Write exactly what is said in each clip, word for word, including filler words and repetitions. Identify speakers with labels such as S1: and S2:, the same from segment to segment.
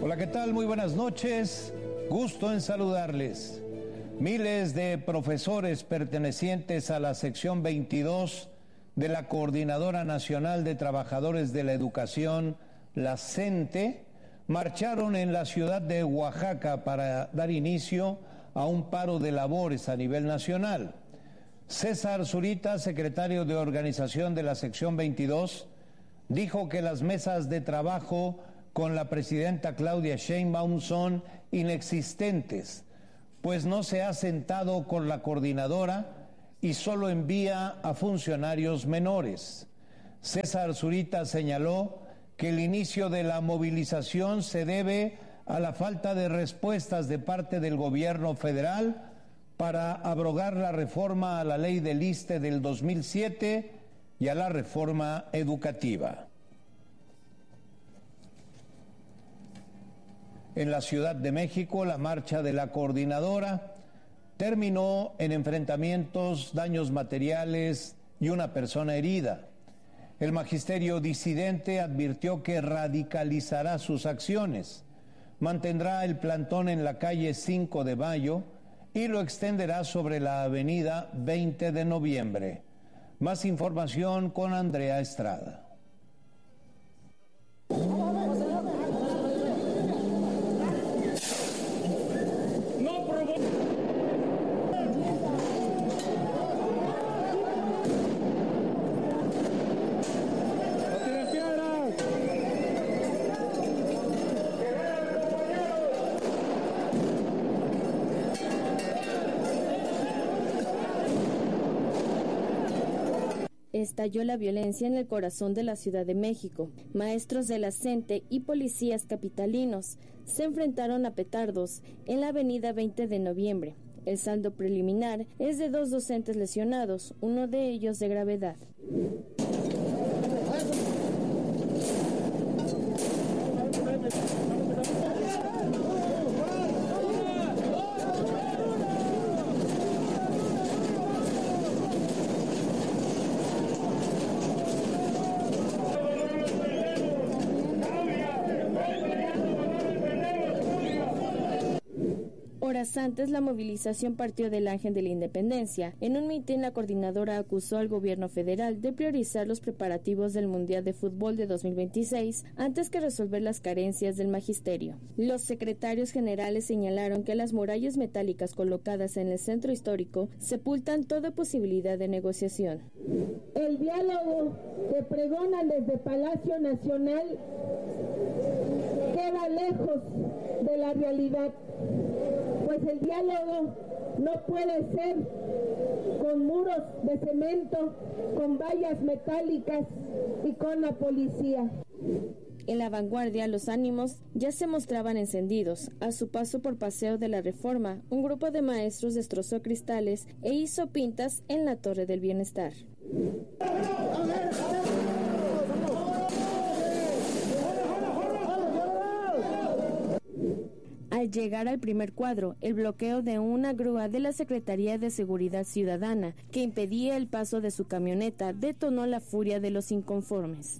S1: Hola, ¿qué tal? Muy buenas noches. Gusto en saludarles. Miles de profesores pertenecientes a la sección veintidós de la Coordinadora Nacional de Trabajadores de la Educación, la CENTE, marcharon en la ciudad de Oaxaca para dar inicio a un paro de labores a nivel nacional. César Zurita, secretario de organización de la sección veintidós, dijo que las mesas de trabajo con la presidenta Claudia Sheinbaum son inexistentes, pues no se ha sentado con la coordinadora y solo envía a funcionarios menores. César Zurita señaló que el inicio de la movilización se debe a la falta de respuestas de parte del gobierno federal para abrogar la reforma a la ley del ISSSTE del dos mil siete y a la reforma educativa. En la Ciudad de México, la marcha de la coordinadora terminó en enfrentamientos, daños materiales y una persona herida. El magisterio disidente advirtió que radicalizará sus acciones, mantendrá el plantón en la calle cinco de Mayo y lo extenderá sobre la avenida veinte de noviembre. Más información con Andrea Estrada.
S2: Estalló la violencia en el corazón de la Ciudad de México. Maestros de la CENTE y policías capitalinos se enfrentaron a petardos en la avenida veinte de noviembre. El saldo preliminar es de dos docentes lesionados, uno de ellos de gravedad. Horas antes, la movilización partió del Ángel de la Independencia. En un mitin, la coordinadora acusó al gobierno federal de priorizar los preparativos del Mundial de Fútbol de dos mil veintiséis antes que resolver las carencias del magisterio. Los secretarios generales señalaron que las murallas metálicas colocadas en el centro histórico sepultan toda posibilidad de negociación.
S3: El diálogo que pregonan desde Palacio Nacional queda lejos de la realidad, pues el diálogo no puede ser con muros de cemento, con vallas metálicas y con la policía.
S2: En la vanguardia, los ánimos ya se mostraban encendidos. A su paso por Paseo de la Reforma, un grupo de maestros destrozó cristales e hizo pintas en la Torre del Bienestar. Al llegar al primer cuadro, el bloqueo de una grúa de la Secretaría de Seguridad Ciudadana, que impedía el paso de su camioneta, detonó la furia de los inconformes.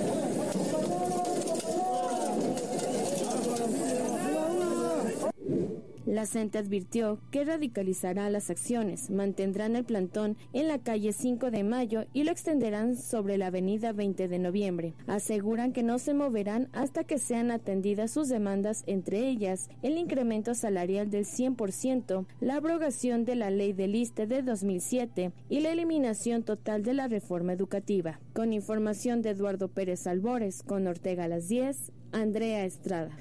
S2: La CENTE advirtió que radicalizará las acciones, mantendrán el plantón en la calle cinco de Mayo y lo extenderán sobre la avenida veinte de noviembre. Aseguran que no se moverán hasta que sean atendidas sus demandas, entre ellas el incremento salarial del cien por ciento, la abrogación de la ley del ISSSTE de dos mil siete y la eliminación total de la reforma educativa. Con información de Eduardo Pérez Albores, con Ortega a las diez, Andrea Estrada.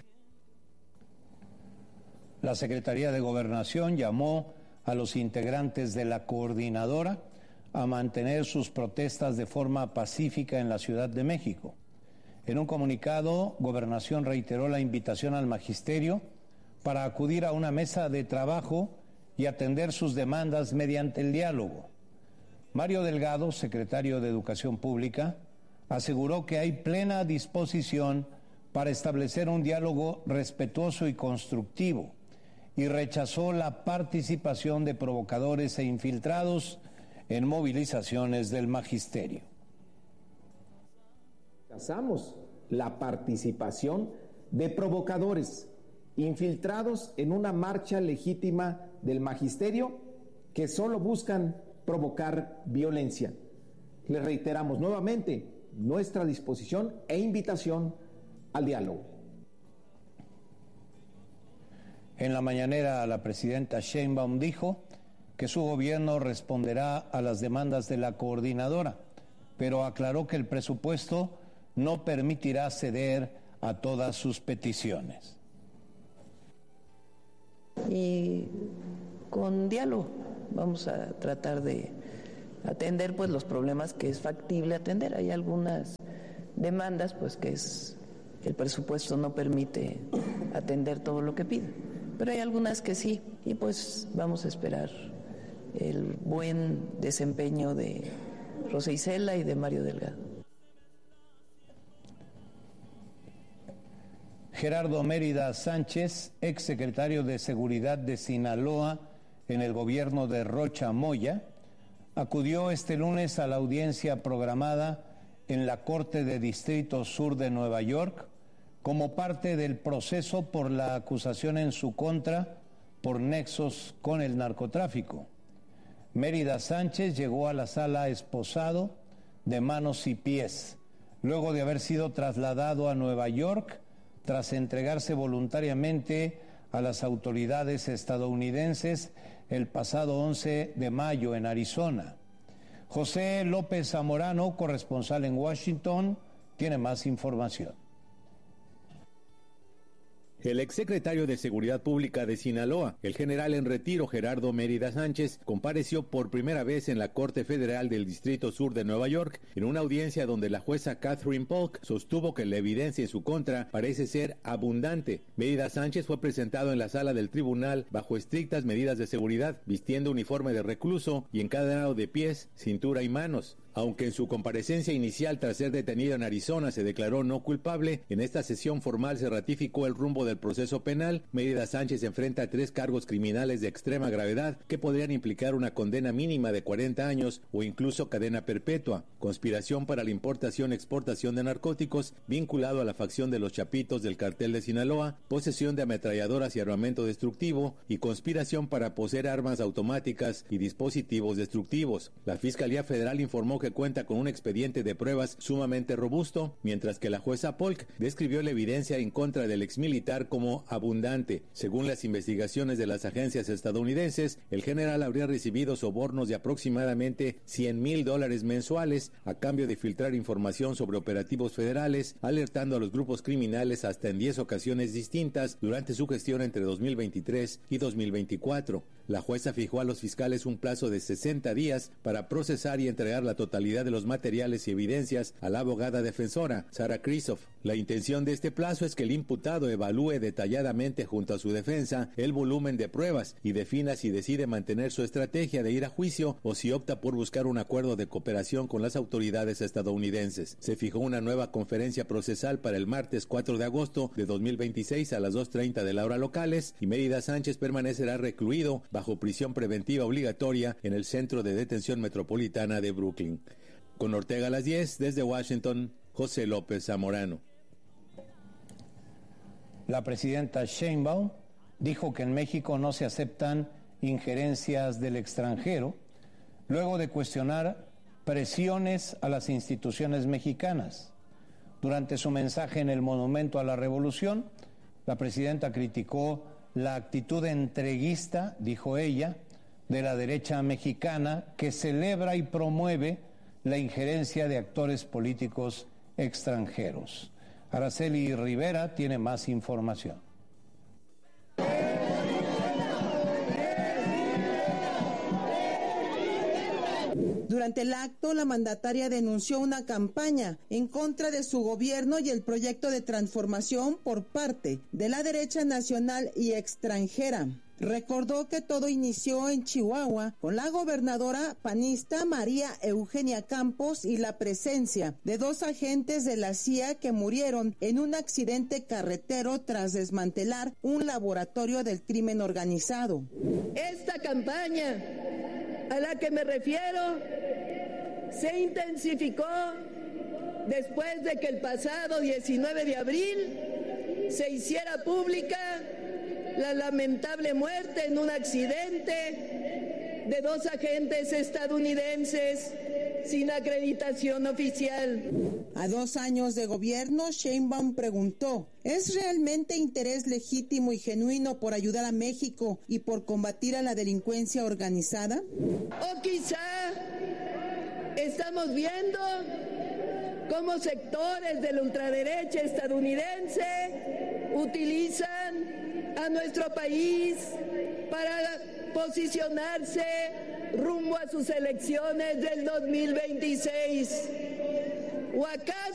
S1: La Secretaría de Gobernación llamó a los integrantes de la coordinadora a mantener sus protestas de forma pacífica en la Ciudad de México. En un comunicado, Gobernación reiteró la invitación al magisterio para acudir a una mesa de trabajo y atender sus demandas mediante el diálogo. Mario Delgado, secretario de Educación Pública, aseguró que hay plena disposición para establecer un diálogo respetuoso y constructivo, y rechazó la participación de provocadores e infiltrados en movilizaciones del magisterio.
S4: Rechazamos la participación de provocadores infiltrados en una marcha legítima del magisterio que solo buscan provocar violencia. Les reiteramos nuevamente nuestra disposición e invitación al diálogo.
S1: En la mañanera, la presidenta Sheinbaum dijo que su gobierno responderá a las demandas de la coordinadora, pero aclaró que el presupuesto no permitirá ceder a todas sus peticiones.
S5: Y con diálogo vamos a tratar de atender pues los problemas que es factible atender. Hay algunas demandas pues que es el presupuesto no permite atender todo lo que pide, pero hay algunas que sí, y pues vamos a esperar el buen desempeño de Rosa Isela y de Mario Delgado.
S1: Gerardo Mérida Sánchez, exsecretario de Seguridad de Sinaloa en el gobierno de Rocha Moya, acudió este lunes a la audiencia programada en la Corte de Distrito Sur de Nueva York como parte del proceso por la acusación en su contra por nexos con el narcotráfico. Mérida Sánchez llegó a la sala esposado de manos y pies, luego de haber sido trasladado a Nueva York tras entregarse voluntariamente a las autoridades estadounidenses el pasado once de mayo en Arizona. José López Zamorano, corresponsal en Washington, tiene más información.
S6: El exsecretario de Seguridad Pública de Sinaloa, el general en retiro Gerardo Mérida Sánchez, compareció por primera vez en la Corte Federal del Distrito Sur de Nueva York en una audiencia donde la jueza Catherine Polk sostuvo que la evidencia en su contra parece ser abundante. Mérida Sánchez fue presentado en la sala del tribunal bajo estrictas medidas de seguridad, vistiendo uniforme de recluso y encadenado de pies, cintura y manos. Aunque en su comparecencia inicial tras ser detenido en Arizona se declaró no culpable, en esta sesión formal se ratificó el rumbo del proceso penal. Mérida Sánchez enfrenta tres cargos criminales de extrema gravedad que podrían implicar una condena mínima de cuarenta años o incluso cadena perpetua: conspiración para la importación y exportación de narcóticos vinculado a la facción de los Chapitos del cartel de Sinaloa, posesión de ametralladoras y armamento destructivo y conspiración para poseer armas automáticas y dispositivos destructivos. La Fiscalía Federal informó que cuenta con un expediente de pruebas sumamente robusto, mientras que la jueza Polk describió la evidencia en contra del exmilitar como abundante. Según las investigaciones de las agencias estadounidenses, el general habría recibido sobornos de aproximadamente cien mil dólares mensuales a cambio de filtrar información sobre operativos federales, alertando a los grupos criminales hasta en diez ocasiones distintas durante su gestión entre dos mil veintitrés y dos mil veinticuatro. La jueza fijó a los fiscales un plazo de sesenta días para procesar y entregar la totalidad de los materiales y evidencias a la abogada defensora, Sarah Kristof. La intención de este plazo es que el imputado evalúe detalladamente junto a su defensa el volumen de pruebas y defina si decide mantener su estrategia de ir a juicio o si opta por buscar un acuerdo de cooperación con las autoridades estadounidenses. Se fijó una nueva conferencia procesal para el martes cuatro de agosto de dos mil veintiséis a las dos treinta de la hora locales, y Mérida Sánchez permanecerá recluido bajo prisión preventiva obligatoria en el Centro de Detención Metropolitana de Brooklyn. Con Ortega a las diez, desde Washington, José López Zamorano.
S1: La presidenta Sheinbaum dijo que en México no se aceptan injerencias del extranjero, luego de cuestionar presiones a las instituciones mexicanas. Durante su mensaje en el Monumento a la Revolución, la presidenta criticó la actitud entreguista, dijo ella, de la derecha mexicana, que celebra y promueve la injerencia de actores políticos extranjeros. Araceli Rivera tiene más información.
S7: Durante el acto, la mandataria denunció una campaña en contra de su gobierno y el proyecto de transformación por parte de la derecha nacional y extranjera. Recordó que todo inició en Chihuahua con la gobernadora panista María Eugenia Campos y la presencia de dos agentes de la C I A que murieron en un accidente carretero tras desmantelar un laboratorio del crimen organizado.
S8: Esta campaña a la que me refiero se intensificó después de que el pasado diecinueve de abril se hiciera pública la lamentable muerte en un accidente de dos agentes estadounidenses sin acreditación oficial.
S7: A dos años de gobierno, Sheinbaum preguntó, ¿es realmente interés legítimo y genuino por ayudar a México y por combatir a la delincuencia organizada?
S8: O quizá estamos viendo cómo sectores de la ultraderecha estadounidense utilizan a nuestro país para posicionarse rumbo a sus elecciones del dos mil veintiséis. ¿O acaso